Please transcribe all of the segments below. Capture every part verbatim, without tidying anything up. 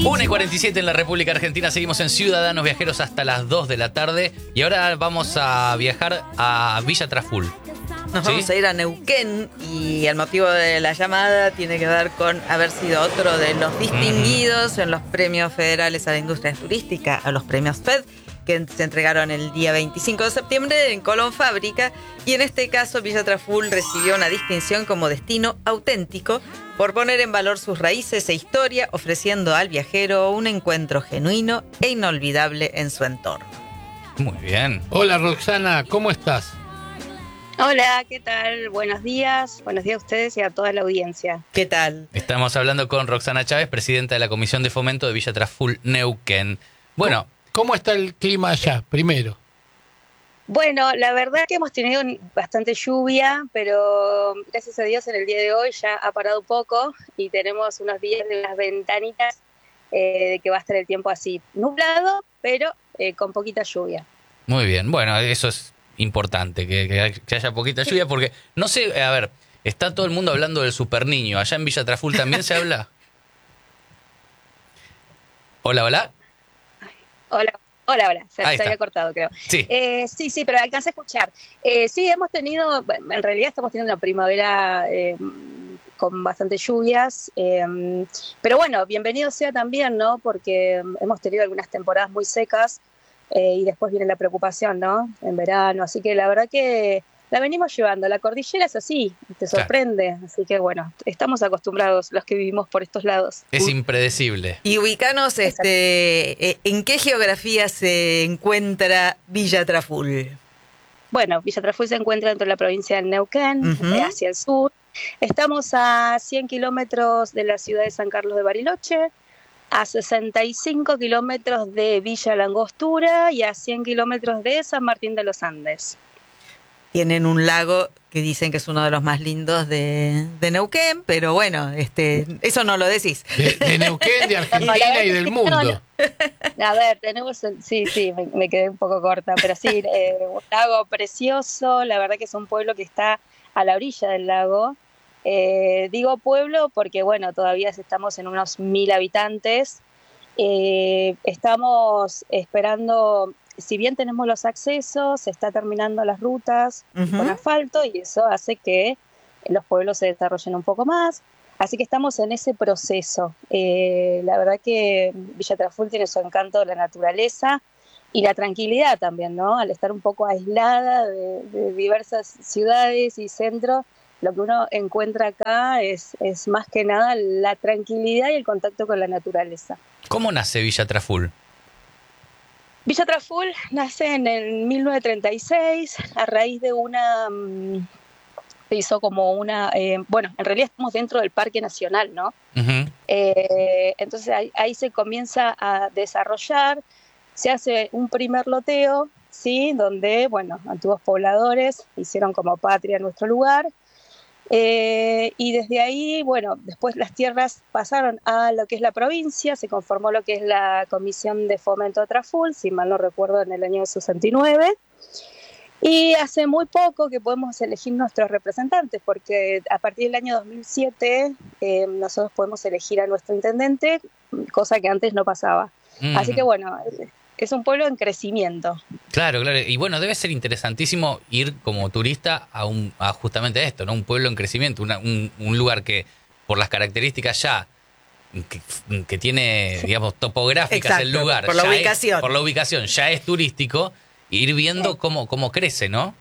una y cuarenta y siete en la República Argentina. Seguimos en Ciudadanos Viajeros hasta las dos de la tarde. Y ahora vamos a viajar a Villa Traful. Nos ¿Sí? vamos a ir a Neuquén y el motivo de la llamada tiene que ver con haber sido otro de los distinguidos mm. en los premios federales a la industria turística, a los premios F E D, que se entregaron el día veinticinco de septiembre en Colón Fábrica. Y en este caso Villa Traful recibió una distinción como destino auténtico por poner en valor sus raíces e historia, ofreciendo al viajero un encuentro genuino e inolvidable en su entorno. Muy bien. Hola Roxana, ¿cómo estás? Hola, ¿qué tal? Buenos días. Buenos días a ustedes y a toda la audiencia. ¿Qué tal? Estamos hablando con Roxana Chávez, presidenta de la Comisión de Fomento de Villa Traful Neuquén. Bueno, ¿cómo está el clima allá, primero? Bueno, la verdad que hemos tenido bastante lluvia, pero gracias a Dios en el día de hoy ya ha parado un poco y tenemos unos días de unas ventanitas eh, de que va a estar el tiempo así nublado, pero eh, con poquita lluvia. Muy bien, bueno, eso es importante, que, que, que haya poquita lluvia, porque no sé, a ver, está todo el mundo hablando del super niño. ¿Allá en Villa Traful también se habla? Hola, hola. Hola. Hola, hola, se, Ahí se está. había cortado, creo. Sí, eh, sí, sí, pero alcancé a escuchar. Eh, sí, hemos tenido, en realidad estamos teniendo una primavera eh, con bastantes lluvias, eh, pero bueno, bienvenido sea también, ¿no? Porque hemos tenido algunas temporadas muy secas eh, y después viene la preocupación, ¿no? En verano, así que la verdad que la venimos llevando. La cordillera es así, te sorprende, claro. Así que bueno, estamos acostumbrados los que vivimos por estos lados. Es impredecible. Y ubicanos, este, ¿en qué geografía se encuentra Villa Traful? Bueno, Villa Traful se encuentra dentro de la provincia de Neuquén, uh-huh. hacia el sur. Estamos a cien kilómetros de la ciudad de San Carlos de Bariloche, a sesenta y cinco kilómetros de Villa La Angostura y a cien kilómetros de San Martín de los Andes. Tienen un lago que dicen que es uno de los más lindos de, de Neuquén, pero bueno, este, eso no lo decís. De, de Neuquén, de Argentina y del mundo. No, no. A ver, tenemos, sí, sí, me, me quedé un poco corta, pero sí, eh, un lago precioso, la verdad que es un pueblo que está a la orilla del lago. Eh, digo pueblo porque, bueno, todavía estamos en unos mil habitantes. Eh, estamos esperando... Si bien tenemos los accesos, se está terminando las rutas uh-huh. con asfalto y eso hace que los pueblos se desarrollen un poco más. Así que estamos en ese proceso. Eh, la verdad que Villa Traful tiene su encanto de la naturaleza y la tranquilidad también, ¿no? Al estar un poco aislada de, de diversas ciudades y centros, lo que uno encuentra acá es, es más que nada la tranquilidad y el contacto con la naturaleza. ¿Cómo nace Villa Traful? Villa Traful nace en el mil novecientos treinta y seis a raíz de una, se hizo como una, eh, bueno, en realidad estamos dentro del Parque Nacional, ¿no? Uh-huh. Eh, entonces ahí, ahí se comienza a desarrollar, se hace un primer loteo, ¿sí? Donde, bueno, antiguos pobladores hicieron como patria nuestro lugar. Eh, y desde ahí, bueno, después las tierras pasaron a lo que es la provincia, se conformó lo que es la Comisión de Fomento de Traful, si mal no recuerdo, en el año sesenta y nueve. Y hace muy poco que podemos elegir nuestros representantes, porque a partir del año dos mil siete eh, nosotros podemos elegir a nuestro intendente, cosa que antes no pasaba. Mm. Así que bueno, es un pueblo en crecimiento. Claro, claro. Y bueno, debe ser interesantísimo ir como turista a, un, a justamente esto, ¿no? Un pueblo en crecimiento, una, un, un lugar que por las características ya que, que tiene, digamos, topográficas. Exacto, el lugar. Por la ubicación. Es, por la ubicación, ya es turístico, e ir viendo sí. cómo, cómo crece, ¿no?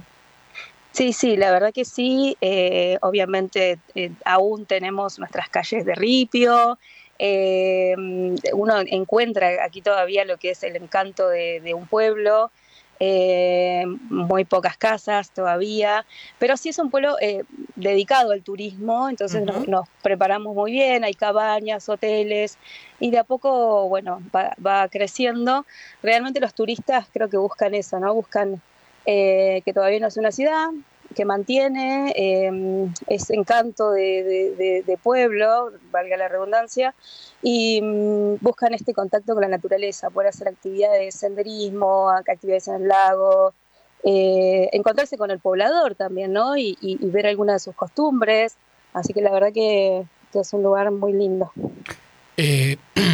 Sí, sí, la verdad que sí. Eh, obviamente eh, aún tenemos nuestras calles de ripio. Eh, uno encuentra aquí todavía lo que es el encanto de, de un pueblo, eh, muy pocas casas todavía, pero sí es un pueblo eh, dedicado al turismo, entonces uh-huh. nos, nos preparamos muy bien, hay cabañas, hoteles, y de a poco, bueno, va, va creciendo. Realmente los turistas creo que buscan eso, ¿no? Buscan eh, que todavía no es una ciudad, que mantiene eh, ese encanto de, de, de, de pueblo, valga la redundancia, y um, buscan este contacto con la naturaleza, poder hacer actividades de senderismo, actividades en el lago, eh, encontrarse con el poblador también, ¿no? Y, y, y ver algunas de sus costumbres, así que la verdad que, que es un lugar muy lindo. Eh,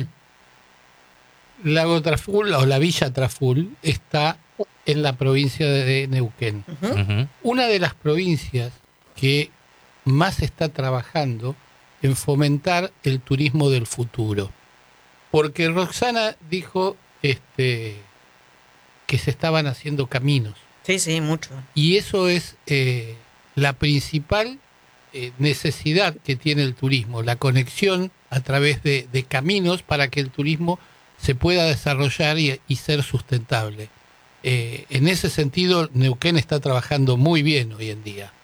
Lago Traful o la Villa Traful está en la provincia de Neuquén. Ujú. Ujú. Una de las provincias que más está trabajando en fomentar el turismo del futuro. Porque Roxana dijo este, que se estaban haciendo caminos. Sí, sí, mucho. Y eso es eh, la principal eh, necesidad que tiene el turismo, la conexión a través de, de caminos para que el turismo se pueda desarrollar y, y ser sustentable. Eh, en ese sentido, Neuquén está trabajando muy bien hoy en día.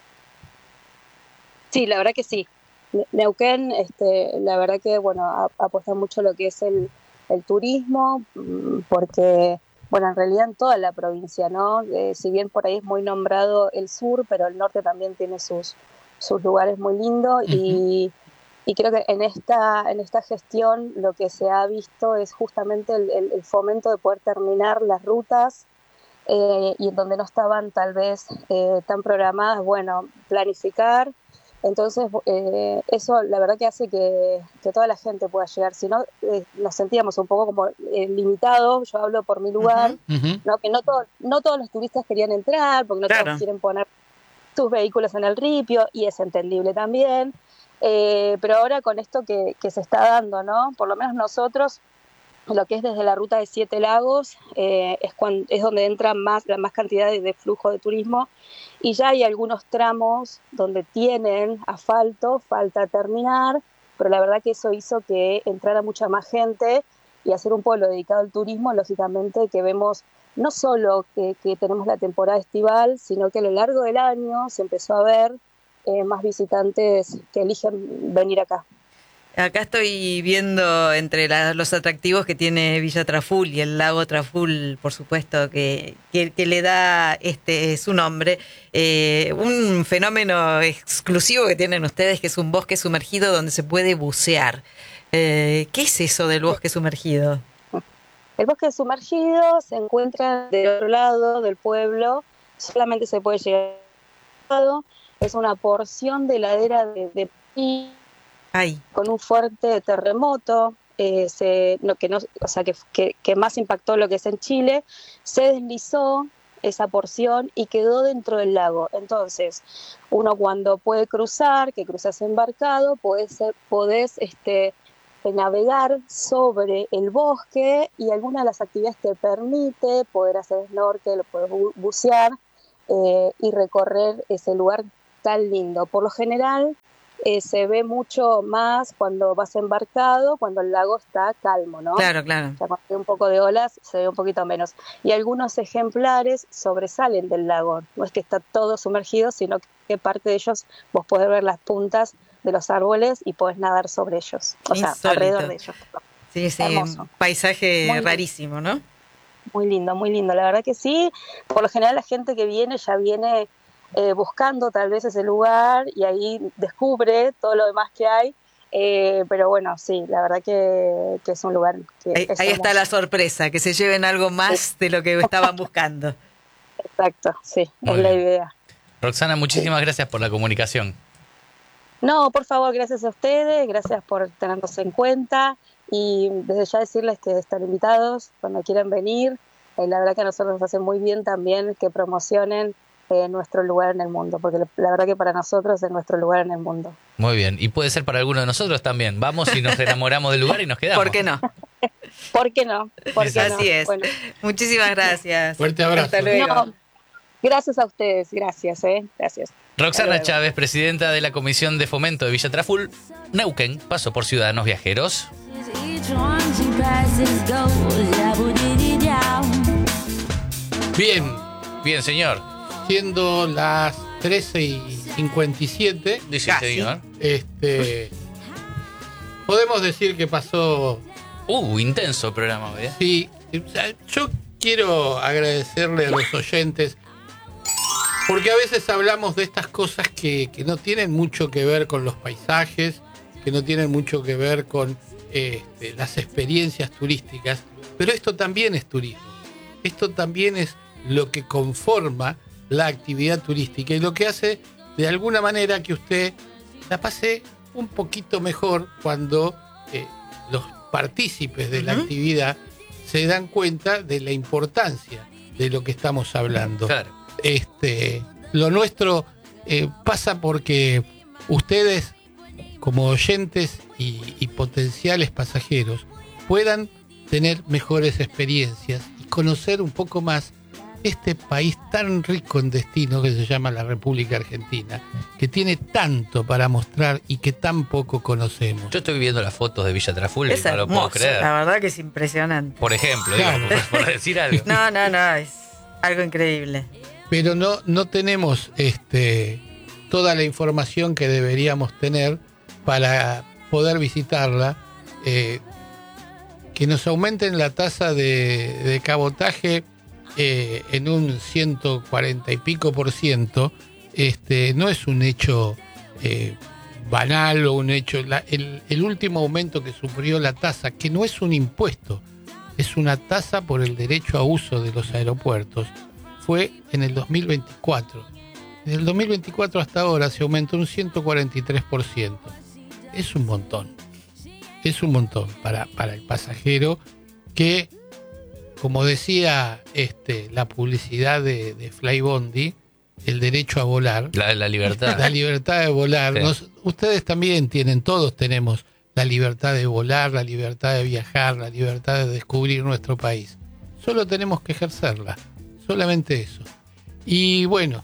Sí, la verdad que sí. Ne- Neuquén, este, la verdad que bueno, a- apuesta mucho lo que es el, el turismo, mm, porque bueno, en realidad en toda la provincia, ¿no? Eh, si bien por ahí es muy nombrado el sur, pero el norte también tiene sus, sus lugares muy lindos y, y creo que en esta, en esta gestión lo que se ha visto es justamente el, el- el fomento de poder terminar las rutas eh, y en donde no estaban tal vez eh, tan programadas, bueno, planificar. Entonces, eh, eso la verdad que hace que, que toda la gente pueda llegar. Si no, eh, nos sentíamos un poco como eh, limitados, yo hablo por mi lugar, Ujú. Ujú. ¿no? Que no, todo, no todos los turistas querían entrar, porque no Claro. todos quieren poner sus vehículos en el ripio, y es entendible también. Eh, pero ahora con esto que, que se está dando, ¿no? Por lo menos nosotros, lo que es desde la ruta de Siete Lagos, eh, es, cuando, es donde entra más, la más cantidad de, de flujo de turismo, y ya hay algunos tramos donde tienen asfalto, falta terminar, pero la verdad que eso hizo que entrara mucha más gente y hacer un pueblo dedicado al turismo, lógicamente que vemos no solo que, que tenemos la temporada estival, sino que a lo largo del año se empezó a ver eh, más visitantes que eligen venir acá. Acá estoy viendo entre la- los atractivos que tiene Villa Traful y el lago Traful, por supuesto, que, que, que le da este su nombre, eh, un fenómeno exclusivo que tienen ustedes, que es un bosque sumergido donde se puede bucear. Eh, ¿Qué es eso del bosque sumergido? El bosque sumergido se encuentra del otro lado del pueblo, solamente se puede llegar al lado, es una porción de ladera de, de Ay, con un fuerte terremoto, eh, se, no, que, no, o sea, que, que, que más impactó lo que es en Chile, se deslizó esa porción y quedó dentro del lago. Entonces, uno cuando puede cruzar, que cruzas embarcado, podés, podés este, navegar sobre el bosque y alguna de las actividades te permite poder hacer snorkel, poder bu- bucear eh, y recorrer ese lugar tan lindo. Por lo general, eh, se ve mucho más cuando vas embarcado, cuando el lago está calmo, ¿no? claro, claro. O sea, cuando hay un poco de olas se ve un poquito menos. Y algunos ejemplares sobresalen del lago. No es que está todo sumergido, sino que parte de ellos vos podés ver las puntas de los árboles y podés nadar sobre ellos. O sea, Insólito. alrededor de ellos. Sí, sí, Hermoso. un paisaje Muy lindo. rarísimo, ¿no? Muy lindo, muy lindo. La verdad que sí. Por lo general la gente que viene ya viene eh, buscando tal vez ese lugar y ahí descubre todo lo demás que hay. Eh, pero bueno, sí, la verdad que, que es un lugar que Ahí, es ahí está hermoso. la sorpresa, que se lleven algo más de lo que estaban buscando. Exacto, sí, Muy es la bien. idea. Roxana, muchísimas gracias por la comunicación. No, por favor, gracias a ustedes, gracias por tenernos en cuenta y desde ya decirles que están invitados cuando quieran venir. Eh, la verdad que a nosotros nos hace muy bien también que promocionen eh, nuestro lugar en el mundo, porque la, la verdad que para nosotros es nuestro lugar en el mundo. Muy bien. Y puede ser para alguno de nosotros también. Vamos y nos enamoramos del lugar y nos quedamos. ¿Por qué no? ¿Por qué no? ¿Por qué Así no? es. Bueno, Muchísimas gracias. Fuerte abrazo. Hasta luego. no, gracias a ustedes, gracias, eh, gracias. Hasta Roxana luego. Chávez, presidenta de la Comisión de Fomento de Villa Traful, Neuquén, paso por Ciudadanos Viajeros. Each one she passes goes, yeah, down. Bien, Bien, señor. siendo las trece y cincuenta y siete, Dice Casi. el señor. este, podemos decir que pasó. Uh, intenso programa, ¿eh? Sí, o sea, yo quiero agradecerle a los oyentes, porque a veces hablamos de estas cosas que, que no tienen mucho que ver con los paisajes, que no tienen mucho que ver con este, las experiencias turísticas, pero esto también es turismo. Esto también es lo que conforma la actividad turística y lo que hace de alguna manera que usted la pase un poquito mejor cuando eh, los partícipes de Uh-huh. la actividad se dan cuenta de la importancia de lo que estamos hablando. Claro. Este, lo nuestro eh, pasa porque ustedes, como oyentes y, y potenciales pasajeros, puedan tener mejores experiencias y conocer un poco más este país tan rico en destino que se llama la República Argentina, que tiene tanto para mostrar y que tan poco conocemos. Yo estoy viendo las fotos de Villa Trafulli Es y no lo puedo hermoso, creer. la verdad que es impresionante. Por ejemplo, Claro. digo, por, por decir algo. No, no, no, es algo increíble. Pero no, no tenemos este, toda la información que deberíamos tener para poder visitarla. Eh, que nos aumenten la tasa de, de cabotaje eh, en un ciento cuarenta y pico por ciento, este, no es un hecho eh, banal o un hecho. La, el, el último aumento que sufrió la tasa, que no es un impuesto, es una tasa por el derecho a uso de los aeropuertos, fue en el dos mil veinticuatro. En el dos mil veinticuatro hasta ahora se aumentó un ciento cuarenta y tres por ciento. Es un montón. Es un montón para, para el pasajero que, como decía este, la publicidad de, de Flybondi, el derecho a volar, La, la libertad. la libertad de volar. Sí. Nos- ustedes también tienen, todos tenemos la libertad de volar, la libertad de viajar, la libertad de descubrir nuestro país. Solo tenemos que ejercerla, solamente eso. Y bueno,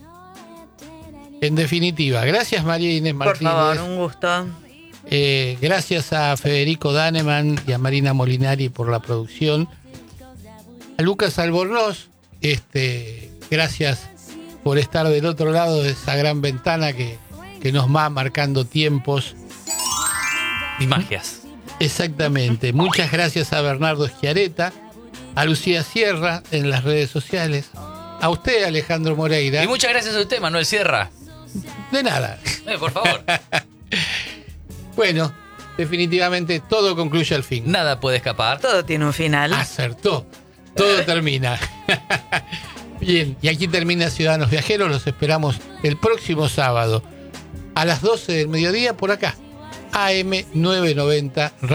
en definitiva, gracias María Inés Por Martínez. favor, un gusto. Eh, gracias a Federico Daneman y a Marina Molinari por la producción. A Lucas Albornoz, este, gracias por estar del otro lado de esa gran ventana que, que nos va marcando tiempos. Y magias. Exactamente. Muchas gracias a Bernardo Schiaretta, a Lucía Sierra en las redes sociales, a usted, Alejandro Moreira. Y muchas gracias a usted, Manuel Sierra. De nada. Eh, por favor. Bueno, definitivamente todo concluye al fin. Nada puede escapar. Todo tiene un final. Acertó. Todo termina. Bien, y aquí termina Ciudadanos Viajeros. Los esperamos el próximo sábado a las doce del mediodía por acá. A M novecientos noventa